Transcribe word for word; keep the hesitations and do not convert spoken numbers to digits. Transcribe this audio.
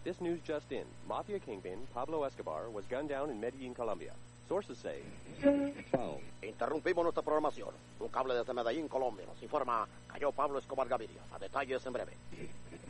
This news just in. Mafia kingpin Pablo Escobar was gunned down in Medellin, Colombia. Sources say... Interrumpimos nuestra programación. Un cable desde Medellín, Colombia, nos informa, cayó Pablo Escobar Gaviria. A detalles en breve.